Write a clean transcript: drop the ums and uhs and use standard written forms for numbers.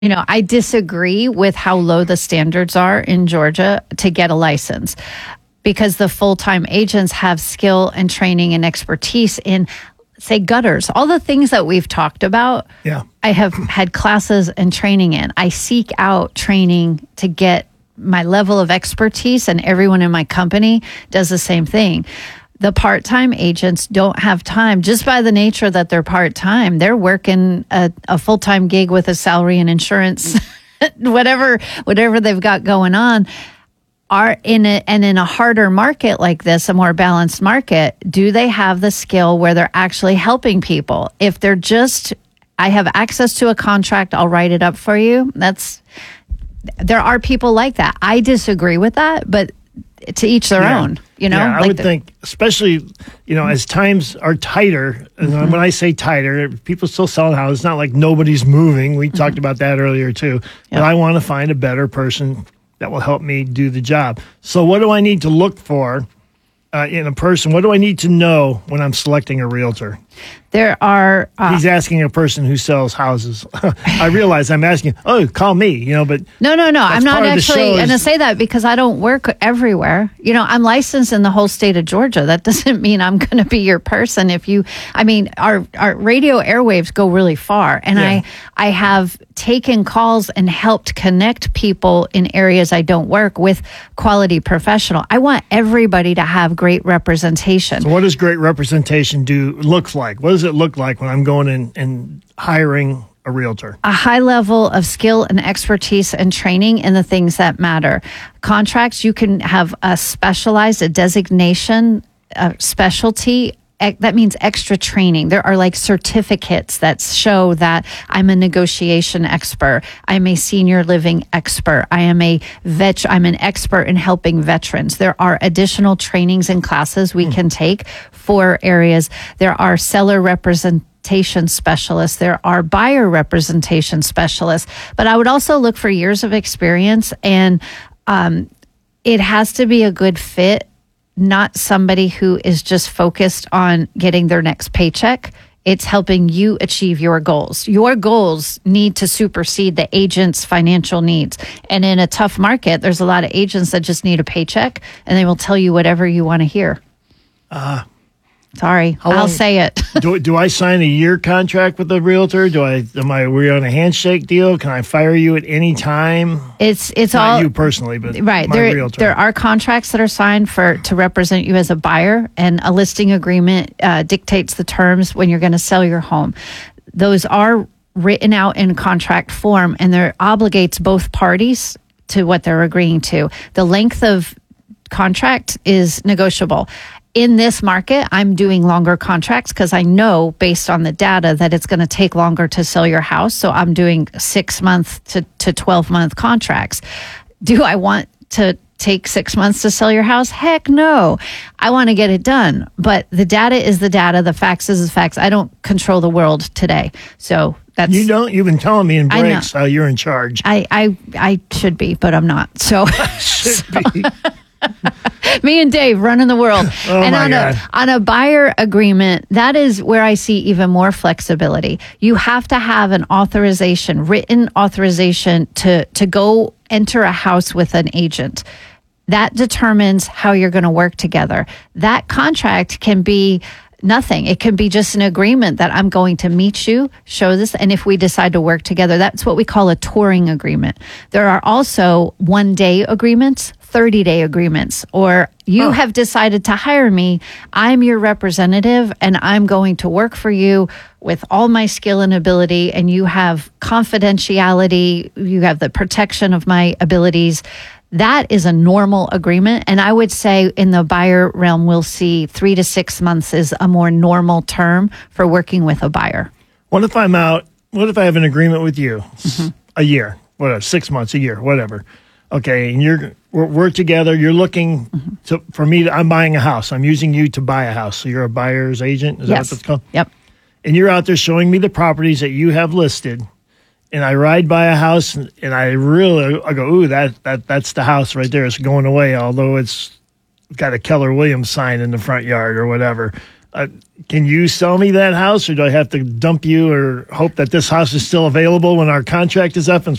I disagree with how low the standards are in Georgia to get a license because the full-time agents have skill and training and expertise in, say, gutters, all the things that we've talked about. Yeah. I have had classes and training in. I seek out training to get my level of expertise, and everyone in my company does the same thing. The part-time agents don't have time just by the nature that they're part-time. They're working a full-time gig with a salary and insurance, whatever they've got going on. Are in a harder market like this, a more balanced market, do they have the skill where they're actually helping people? If they're just, I have access to a contract, I'll write it up for you. There are people like that. I disagree with that, but to each their own, Yeah, I would think, especially, as times are tighter, and when I say tighter, people still selling houses. It's not like nobody's moving. We talked about that earlier too. But I want to find a better person that will help me do the job. So what do I need to look for in a person? What do I need to know when I'm selecting a realtor? There are... He's asking a person who sells houses. I realize I'm asking, call me, but... No. I'm not actually going to say that because I don't work everywhere. I'm licensed in the whole state of Georgia. That doesn't mean I'm going to be your person. Our radio airwaves go really far. And I have taken calls and helped connect people in areas I don't work with quality professional. I want everybody to have great representation. So what does great representation look like? What does it look like when I'm going in and hiring a realtor? A high level of skill and expertise and training in the things that matter. Contracts, you can have a designation, a specialty. That means extra training. There are like certificates that show that I'm a negotiation expert. I'm a senior living expert. I'm an expert in helping veterans. There are additional trainings and classes we can take for areas. There are seller representation specialists. There are buyer representation specialists. But I would also look for years of experience, and it has to be a good fit. Not somebody who is just focused on getting their next paycheck. It's helping you achieve your goals. Your goals need to supersede the agent's financial needs. And in a tough market, there's a lot of agents that just need a paycheck, and they will tell you whatever you want to hear. Sorry, I'll say it. Do I sign a year contract with a realtor? Are we on a handshake deal? Can I fire you at any time? It's not all you personally, but right. My realtor. There are contracts that are signed to represent you as a buyer, and a listing agreement dictates the terms when you're going to sell your home. Those are written out in contract form, and there obligates both parties to what they're agreeing to. The length of contract is negotiable. In this market, I'm doing longer contracts because I know based on the data that it's going to take longer to sell your house. So I'm doing 6 month to 12-month contracts. Do I want to take 6 months to sell your house? Heck no. I want to get it done. But the data is the data. The facts is the facts. I don't control the world today. So that's... You don't? You've been telling me in breaks how you're in charge. I should be, but I'm not. So... should be. Me and Dave running the world. And on a buyer agreement, that is where I see even more flexibility. You have to have an written authorization to go enter a house with an agent. That determines how you're going to work together. That contract can be nothing. It can be just an agreement that I'm going to meet you, show this, and if we decide to work together, that's what we call a touring agreement. There are also 1-day agreements, 30-day agreements, or you have decided to hire me. I'm your representative, and I'm going to work for you with all my skill and ability, and you have confidentiality, you have the protection of my abilities. That is a normal agreement. And I would say in the buyer realm, we'll see 3 to 6 months is a more normal term for working with a buyer. What if I'm out? What if I have an agreement with you? A year, whatever, 6 months, a year, whatever. Okay, and we're together. You're looking for me. I'm buying a house. I'm using you to buy a house. So you're a buyer's agent? Is that what that's called? Yep. And you're out there showing me the properties that you have listed. And I ride by a house, and I go, ooh, that's the house right there. It's going away, although it's got a Keller Williams sign in the front yard or whatever. can you sell me that house, or do I have to dump you or hope that this house is still available when our contract is up and